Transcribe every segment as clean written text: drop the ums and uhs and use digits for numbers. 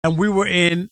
and we were in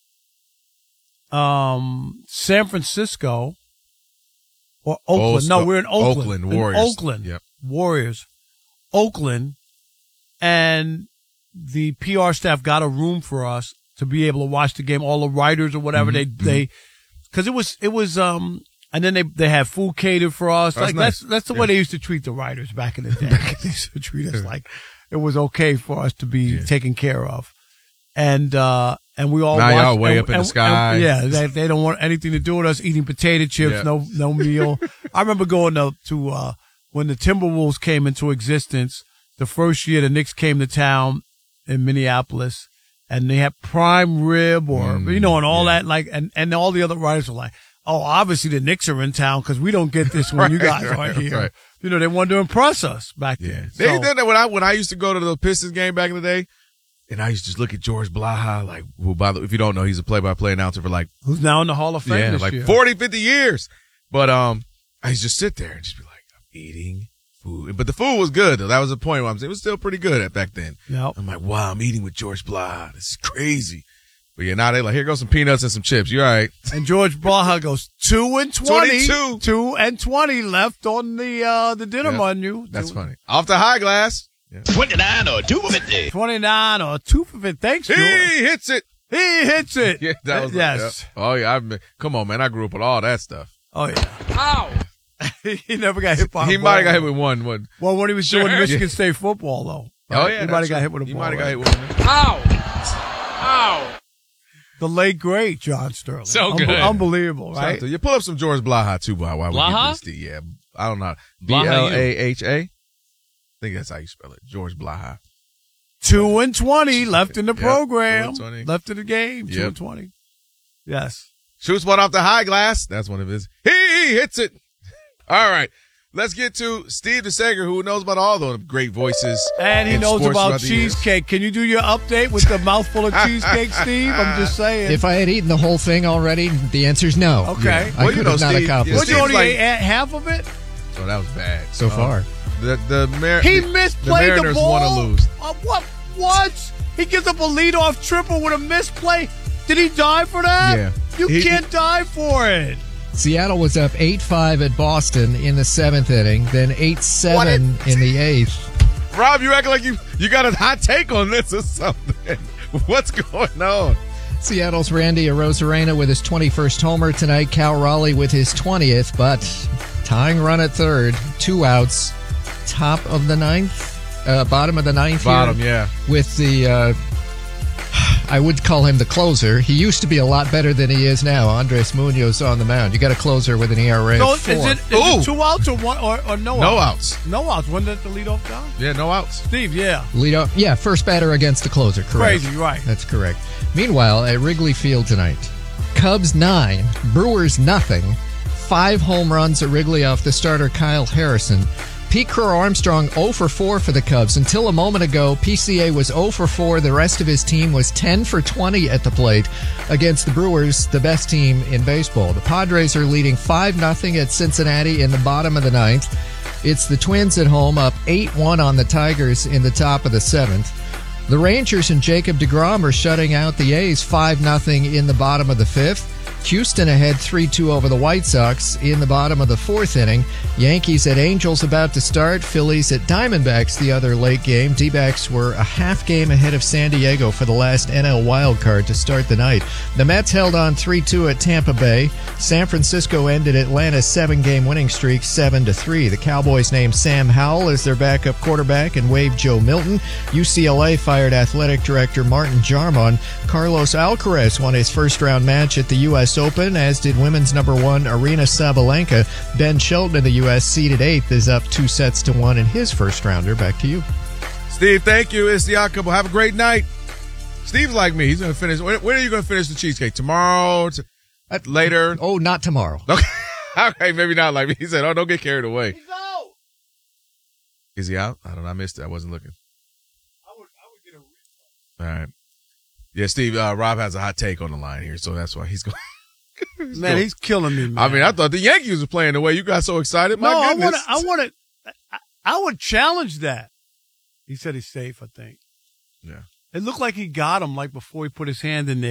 San Francisco or Oakland. No, we're in Oakland. Oakland Warriors. Oakland. Yep. Warriors. Oakland. And the PR staff got a room for us to be able to watch the game. All the writers or whatever, cause it was, and then they had food catered for us. That's like nice. that's the way they used to treat the writers back in the day. They used to treat us like it was okay for us to be taken care of. And we all now watched, y'all way up in the sky. They don't want anything to do with us eating potato chips, no meal. I remember going to when the Timberwolves came into existence, the first year the Knicks came to town in Minneapolis, and they had prime rib and all that, like, and all the other writers were like, oh, obviously the Knicks are in town because we don't get this when you guys aren't here. Right. They wanted to impress us back then. They did that when I used to go to the Pistons game back in the day. And I used to just look at George Blaha, like, who, if you don't know, he's a play-by-play announcer for who's now in the Hall of Fame this year. 40, 50 years. But, I used to just sit there and just be like, I'm eating food. But the food was good, though. That was the point where I'm saying it was still pretty good back then. Yep. I'm like, wow, I'm eating with George Blaha. This is crazy. But now they like, here goes some peanuts and some chips. You all right? And George Blaha goes 2-20. 22. 2-20 left on the dinner menu. That's funny. Off the high glass. Yeah. 29 or 250. 29 or 250. Thanks, George. He hits it. Yeah, that was yes. Oh, yeah. Come on, man. I grew up with all that stuff. Oh, yeah. Ow. He never got hit by a ball. He might have got hit with one. Well, when he was doing Michigan State football, though. Right? Oh, yeah. He might have got hit with a ball. He might have got hit with one. Ow. The late, great John Sterling. So good. Unbelievable, right? You pull up some George Blaha, too, by why Blaha? Yeah. I don't know. Blaha. Blaha? I think that's how you spell it. George Blaha. 2-20 left in the program. 2-20. Left in the game. 2-20. Yes. Shoots one off the high glass. That's one of his. He hits it. All right. Let's get to Steve DeSager, who knows about all the great voices. And he knows about cheesecake. Can you do your update with the mouthful of cheesecake, Steve? I'm just saying. If I had eaten the whole thing already, the answer's no. Okay. I could have not accomplished. Would you only ate half of it? So that was bad. So far. He misplayed the ball. Want to lose. What? He gives up a leadoff triple with a misplay. Did he die for that? Yeah. You can't die for it. Seattle was up 8-5 at Boston in the 7th inning, then 8-7 in the 8th. Rob, you act like you got a hot take on this or something. What's going on? Seattle's Randy Arozarena with his 21st homer tonight. Cal Raleigh with his 20th, but tying run at third, 2 outs. Top of the 9th, bottom of the 9th. Bottom, yeah. With the, I would call him the closer. He used to be a lot better than he is now. Andres Munoz on the mound. You got a closer with an ERA of 4. Is it 2 outs or one or no outs? No outs. No outs. When did the leadoff go? Yeah, no outs. Steve, yeah. Leadoff, yeah, first batter against the closer, correct. Crazy, right. That's correct. Meanwhile, at Wrigley Field tonight, Cubs 9, Brewers nothing. 5 home runs at Wrigley off the starter Kyle Harrison. Pete Crow-Armstrong 0 for 4 for the Cubs. Until a moment ago, PCA was 0 for 4. The rest of his team was 10 for 20 at the plate against the Brewers, the best team in baseball. The Padres are leading 5-0 at Cincinnati in the bottom of the 9th. It's the Twins at home up 8-1 on the Tigers in the top of the 7th. The Rangers and Jacob deGrom are shutting out the A's 5-0 in the bottom of the 5th. Houston ahead 3-2 over the White Sox in the bottom of the 4th inning. Yankees at Angels about to start. Phillies at Diamondbacks the other late game. D-backs were a half game ahead of San Diego for the last NL wildcard to start the night. The Mets held on 3-2 at Tampa Bay. San Francisco ended Atlanta's 7-game winning streak 7-3. The Cowboys named Sam Howell as their backup quarterback and waived Joe Milton. UCLA fired athletic director Martin Jarmon. Carlos Alcaraz won his first-round match at the U.S. Open, as did women's number 1 Arina Sabalenka. Ben Shelton of the U.S. seeded 8th is up 2-1 in his first rounder. Back to you. Steve, thank you. It's the Outcouple. Have a great night. Steve's like me. He's going to finish. When are you going to finish the cheesecake? Tomorrow? Later? Oh, not tomorrow. Okay. Okay, maybe not like me. He said, don't get carried away. He's out. Is he out? I don't know. I missed it. I wasn't looking. I would get a refund. All right. Yeah, Steve, Rob has a hot take on the line here, so that's why he's going. He's killing me, man. I mean, I thought the Yankees were playing the way you got so excited. My goodness. I would challenge that. He said he's safe, I think. Yeah. It looked like he got him like before he put his hand in there.